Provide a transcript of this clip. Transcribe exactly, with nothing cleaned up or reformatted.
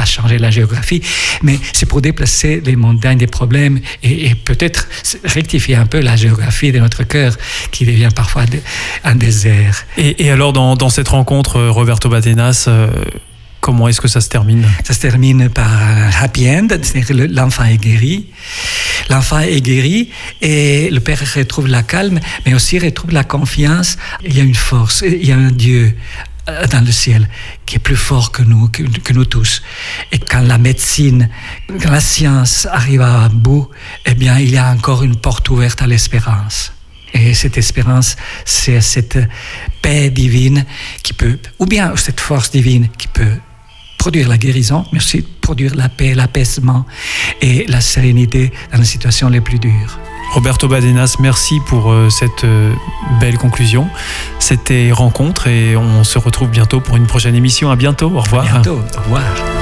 changer la géographie, mais c'est pour déplacer les montagnes des problèmes et, et peut-être rectifier un peu la géographie de notre cœur qui devient parfois un désert. Et, et alors dans, dans cette rencontre, Roberto Badenas, euh, comment est-ce que ça se termine? Ça se termine par un happy end, c'est-à-dire l'enfant est guéri. L'enfant est guéri et le père retrouve la calme, mais aussi retrouve la confiance. Il y a une force, il y a un Dieu dans le ciel qui est plus fort que nous, que, que nous tous. Et quand la médecine, quand la science arrive à bout, eh bien, il y a encore une porte ouverte à l'espérance. Et cette espérance, c'est cette paix divine qui peut, ou bien cette force divine qui peut produire la guérison, mais aussi produire la paix, l'apaisement et la sérénité dans les situations les plus dures. Roberto Badenas, merci pour euh, cette euh, belle conclusion. C'était Rencontre et on se retrouve bientôt pour une prochaine émission. À bientôt, au revoir. À bientôt, au revoir.